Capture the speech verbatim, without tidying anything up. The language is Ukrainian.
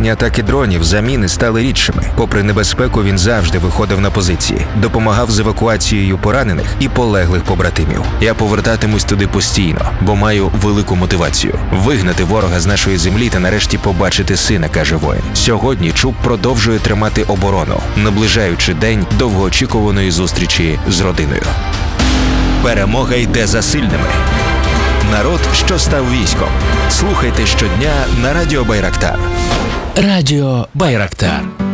Повітряні атаки дронів, заміни стали рідшими. Попри небезпеку, він завжди виходив на позиції, допомагав з евакуацією поранених і полеглих побратимів. Я повертатимусь туди постійно, бо маю велику мотивацію – вигнати ворога з нашої землі та нарешті побачити сина, каже воїн. Сьогодні Чуб продовжує тримати оборону, наближаючи день довгоочікуваної зустрічі з родиною. Перемога йде за сильними. Народ, що став військом. Слухайте щодня на Радіо Байрактар. Радіо Байрактар.